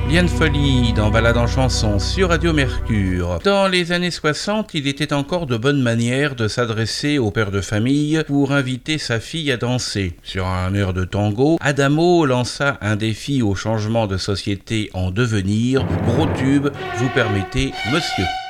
Bien de folie dans Balade en chanson sur Radio Mercure. Dans les années 60, il était encore de bonne manière de s'adresser au père de famille pour inviter sa fille à danser. Sur un air de tango, Adamo lança un défi au changement de société en devenir. Gros tube, vous permettez, monsieur.